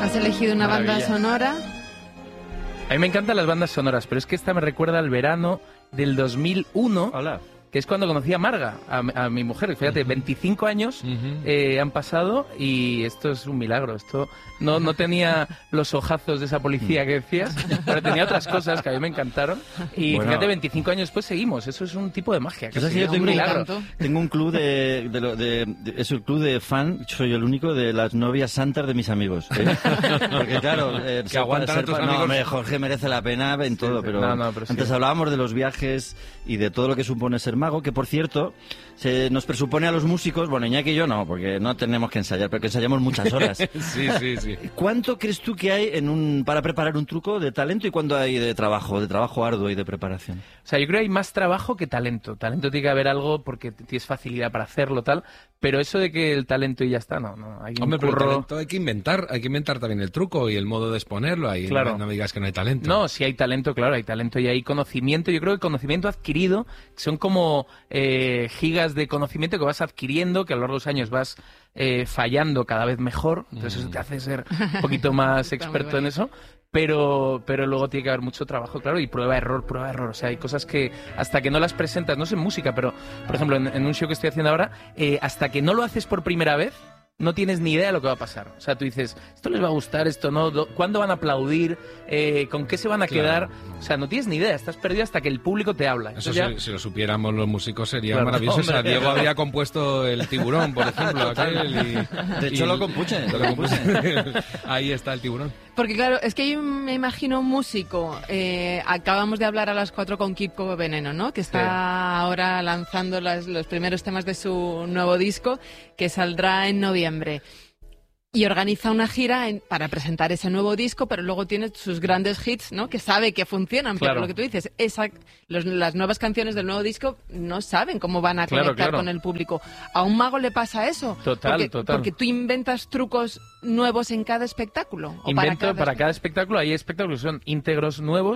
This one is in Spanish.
Has elegido una banda sonora. A mí me encantan las bandas sonoras, pero es que esta me recuerda al verano del 2001. Hola. Que es cuando conocí a Marga, a mi mujer. Fíjate, 25 años han pasado y esto es un milagro. Esto no tenía los ojazos de esa policía que decías, pero tenía otras cosas que a mí me encantaron. Y bueno, fíjate, 25 años después seguimos. Eso es un tipo de magia. Que yo tengo un club es el club de fan, soy el único de las novias santas de mis amigos. Porque claro, que aguantan a tus amigos. No, Jorge merece la pena en todo, pero antes hablábamos de los viajes y de todo lo que supone ser mago, que por cierto se nos presupone a los músicos, bueno, Iñaki y yo no, porque no tenemos que ensayar, pero que ensayamos muchas horas. Sí. ¿Cuánto crees tú que hay para preparar un truco de talento y cuánto hay de trabajo arduo y de preparación? O sea, yo creo que hay más trabajo que talento. Talento tiene que haber algo porque tienes facilidad para hacerlo, tal, pero eso de que el talento y ya está, no. Hay un Hombre, curro... pero el talento hay que inventar también el truco y el modo de exponerlo. Ahí claro. No me digas que no hay talento. No, sí hay talento, claro, hay talento y hay conocimiento. Yo creo que conocimiento adquirido son como gigas de conocimiento que vas adquiriendo, que a lo largo de los años vas fallando cada vez mejor, entonces eso te hace ser un poquito más experto en eso, pero luego tiene que haber mucho trabajo, claro, y prueba-error, o sea, hay cosas que hasta que no las presentas, no sé en música, pero por ejemplo en un show que estoy haciendo ahora, hasta que no lo haces por primera vez, no tienes ni idea de lo que va a pasar. O sea, tú dices, esto les va a gustar, esto no, ¿cuándo van a aplaudir? ¿Con qué se van a quedar? O sea, no tienes ni idea, estás perdido hasta que el público te habla. Eso si lo supiéramos los músicos sería maravilloso. Hombre. O sea, Diego habría compuesto El Tiburón, por ejemplo, de hecho lo compuse. Ahí está El Tiburón. Porque claro, es que yo me imagino un músico, acabamos de hablar a las 4 con Kiko Veneno, ¿no? Que está ahora lanzando los primeros temas de su nuevo disco, que saldrá en noviembre. Y organiza una gira para presentar ese nuevo disco, pero luego tiene sus grandes hits, ¿no? Que sabe que funcionan, pero lo que tú dices, las nuevas canciones del nuevo disco no saben cómo van a conectar con el público. ¿A un mago le pasa eso? Total. Porque tú inventas trucos nuevos en cada espectáculo. Para cada espectáculo hay espectáculos que son íntegros nuevos.